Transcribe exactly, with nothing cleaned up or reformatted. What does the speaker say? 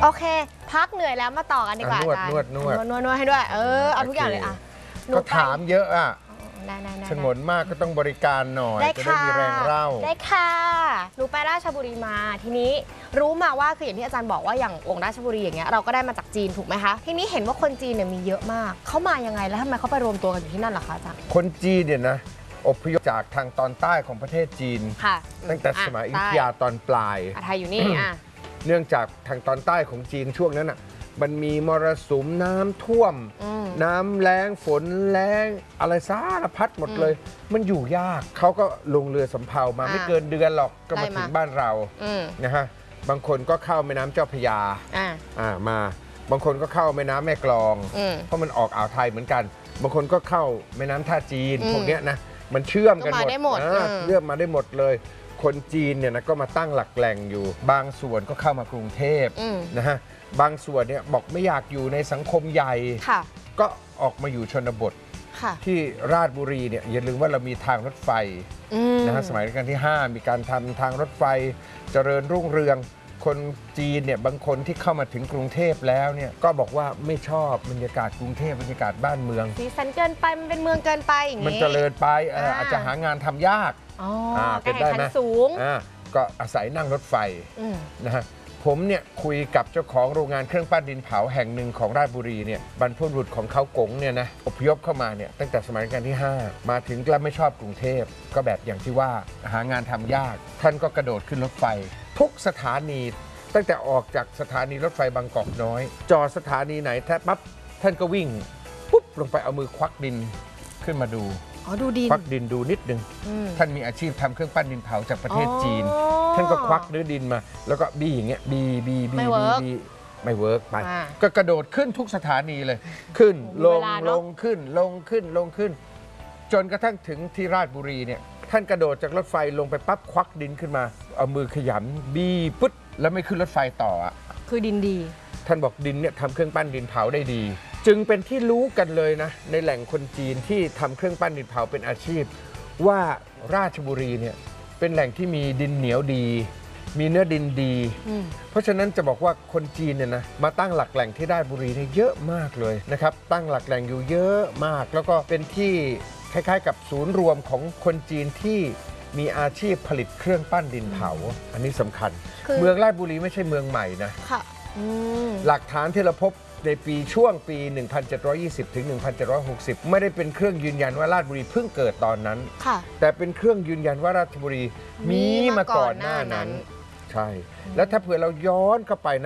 โอเคพักเหนื่อยแล้วมาต่อกันดีกว่านวดนวดนวดนวดนวดให้ด้วยเออเอาทุกอย่างเลยอ่ะก็ถามเยอะอ่ะฉงนมากก็ต้องบริการหน่อยจะได้มีแรงเล่าได้ค่ะหนูไปราชบุรีมาทีนี้รู้มาว่าคืออย่างที่อาจารย์บอกว่าอย่างองค์ราชบุรีอย่างเงี้ยเราก็ได้มาจากจีนถูกไหมคะทีนี้เห็นว่าคนจีนเนี่ยมีเยอะมากเขามายังไงแล้วทำไมเขาไปรวมตัวกันอยู่ที่นั่นล่ะคะอาจารย์คนจีนเนี่ยนะอพยพจากทางตอนใต้ของประเทศจีนตั้งแต่สมัยอยุธยาตอนปลายไทยอยู่นี่อ่ะเนื่องจากทางตอนใต้ของจีนช่วงนั้นอ่ะมันมีมรสุมน้ำท่วมน้ำแล้งฝนแล้งอะไรสารพัดหมดเลยมันอยู่ยากเขาก็ลงเรือสำเภามาไม่เกินเดือนหรอกก็มาถึงบ้านเรานะฮะบางคนก็เข้าแม่น้ำเจ้าพระยาอ่ามาบางคนก็เข้าแม่น้ำแม่กลองเพราะมันออกอ่าวไทยเหมือนกันบางคนก็เข้าแม่น้ำท่าจีนพวกเนี้ยนะมันเชื่อมกันหมดเชื่อมมาได้หมดเลยคนจีนเนี่ยนะก็มาตั้งหลักแหล่งอยู่บางส่วนก็เข้ามากรุงเทพนะฮะบางส่วนเนี่ยบอกไม่อยากอยู่ในสังคมใหญ่ก็ออกมาอยู่ชนบทที่ราชบุรีเนี่ยอย่าลืมว่าเรามีทางรถไฟนะฮะสมัยรัชกาลที่ห้ามีการทำทางรถไฟเจริญรุ่งเรืองคนจีนเนี่ยบางคนที่เข้ามาถึงกรุงเทพแล้วเนี่ยก็บอกว่าไม่ชอบบรรยากาศกรุงเทพบรรยากาศบ้านเมืองสีสันเกินไปมันเป็นเมืองเกินไปอย่างนี้มันเจริญไปอาจจะหางานทำยากเป็นได้ไหมสูงก็อาศัยนั่งรถไฟนะฮะผมเนี่ยคุยกับเจ้าของโรงงานเครื่องปั้นดินเผาแห่งหนึ่งของราชบุรีเนี่ยบรรพบุรุษของเขากงเนี่ยนะอพยพเข้ามาเนี่ยตั้งแต่สมัยรัชกาลที่ห้ามาถึงแล้วไม่ชอบกรุงเทพก็แบบอย่างที่ว่าหางานทำยากท่านก็กระโดดขึ้นรถไฟทุกสถานีตั้งแต่ออกจากสถานีรถไฟบางกอกน้อยจอดสถานีไหนแทบปั๊บท่านก็วิ่งปุ๊บลงไปเอามือควักดินขึ้นมาดูอ๋อดูดินควักดินดูนิดนึงท่านมีอาชีพทำเครื่องปั้นดินเผาจากประเทศจีนท่านก็ควักเนื้อดินมาแล้วก็บี้อย่างเงี้ยบีบีบีบีไม่เวิร์กไปก็กระโดดขึ้นทุกสถานีเลยขึ้นลงลงขึ้นลงขึ้นลงขึ้นจนกระทั่งถึงที่ราชบุรีเนี่ยท่านกระโดดจากรถไฟลงไปปั๊บควักดินขึ้นมาเอามือขยำบีปุ๊บแล้วไม่ขึ้นรถไฟต่ออ่ะคือดินดีท่านบอกดินเนี่ยทำเครื่องปั้นดินเผาได้ดีจึงเป็นที่รู้กันเลยนะในแหล่งคนจีนที่ทำเครื่องปั้นดินเผาเป็นอาชีพว่าราชบุรีเนี่ยเป็นแหล่งที่มีดินเหนียวดีมีเนื้อดินดีเพราะฉะนั้นจะบอกว่าคนจีนเนี่ยนะมาตั้งหลักแหล่งที่ราชบุรีเนี่ยเยอะมากเลยนะครับตั้งหลักแหล่งอยู่เยอะมากแล้วก็เป็นที่คล้ายๆกับศูนย์รวมของคนจีนที่มีอาชีพผลิตเครื่องปั้นดินเผาอันนี้สำคัญเมืองราชบุรีไม่ใช่เมืองใหม่นะหลักฐานที่เราพบในปีช่วงปี หนึ่งพันเจ็ดร้อยยี่สิบ ถึง หนึ่งพันเจ็ดร้อยหกสิบ ไม่ได้เป็นเครื่องยืนยันว่าราชบุรีเพิ่งเกิดตอนนั้นแต่เป็นเครื่องยืนยันว่าราชบุรีมีมาก่อนหน้านั้นใช่แล้วถ้าเผื่อเราย้อนเข้าไป